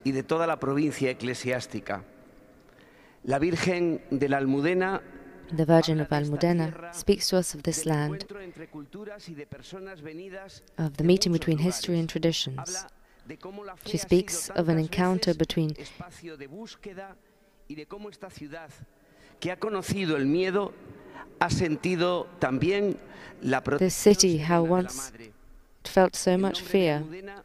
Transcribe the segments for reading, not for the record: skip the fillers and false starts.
y de toda la provincia eclesiástica. La Virgen de la Almudena, The Virgin of Almudena speaks to us of this land, of the meeting between history and traditions. She speaks of an encounter between this city, how once it felt so much fear.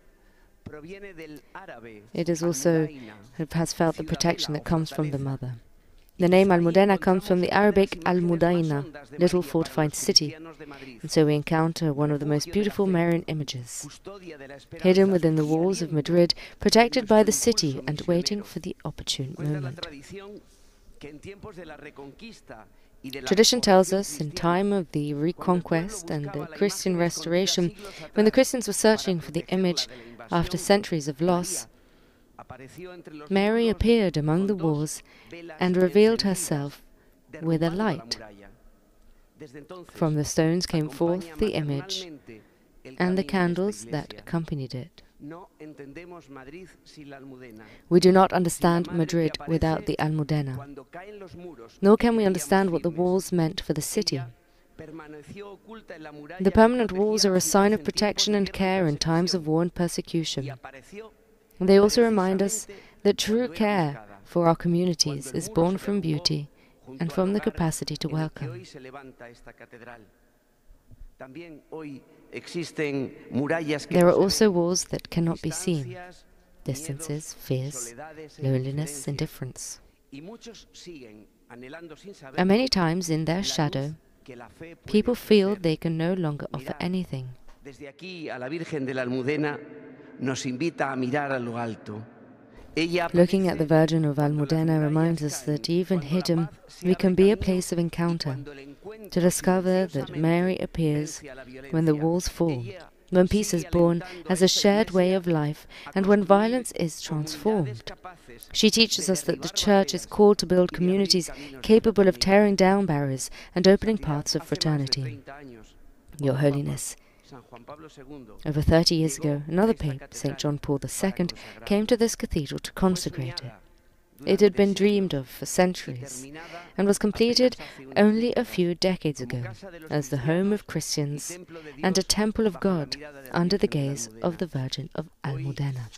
It is also has felt the protection that comes from the mother. The name Almudena comes from the Arabic Al-Mudaina, little fortified city, and so we encounter one of the most beautiful Marian images, hidden within the walls of Madrid, protected by the city and waiting for the opportune moment. Tradition tells us, in time of the Reconquest and the Christian Restoration, when the Christians were searching for the image after centuries of loss, Mary appeared among the walls and revealed herself with a light. From the stones came forth the image and the candles that accompanied it. We do not understand Madrid without the Almudena, nor can we understand what the walls meant for the city. The permanent walls are a sign of protection and care in times of war and persecution. They also remind us that true care for our communities is born from beauty and from the capacity to welcome. There are also walls that cannot be seen: distances, fears, loneliness, indifference. And many times in their shadow, people feel they can no longer offer anything. Looking at the Virgin of Almudena reminds us that even hidden, we can be a place of encounter, to discover that Mary appears when the walls fall, when peace is born as a shared way of life, and when violence is transformed. She teaches us that the Church is called to build communities capable of tearing down barriers and opening paths of fraternity. Your Holiness, over 30 years ago, another Pope, St. John Paul II, came to this cathedral to consecrate it. It had been dreamed of for centuries and was completed only a few decades ago as the home of Christians and a temple of God under the gaze of the Virgin of Almudena.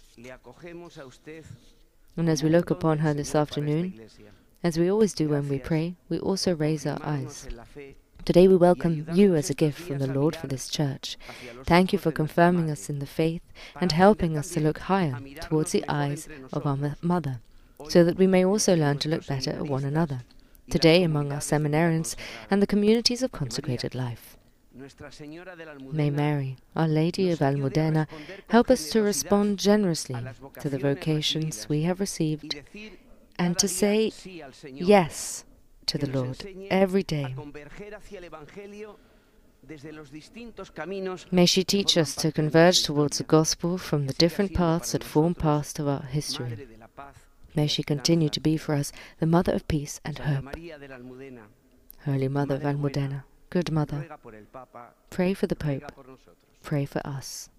And as we look upon her this afternoon, as we always do when we pray, we also raise our eyes. Today we welcome you as a gift from the Lord for this church. Thank you for confirming us in the faith and helping us to look higher towards the eyes of our Mother, so that we may also learn to look better at one another, today among our seminarians and the communities of consecrated life. May Mary, Our Lady of Almudena, help us to respond generously to the vocations we have received and to say yes to the Lord every day. May she teach us to converge towards the gospel from the different paths that form part of our history. May she continue to be for us the Mother of Peace and Hope. Holy Mother of Almudena, Good Mother, pray for the Pope, pray for us.